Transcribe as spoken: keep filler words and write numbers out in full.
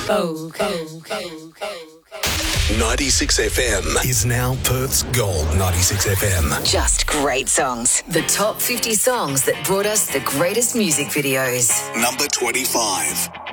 Go, go, go, go. ninety-six F M is now Perth's Gold ninety-six F M. Just great songs. The top fifty songs that brought us the greatest music videos. Number twenty-five.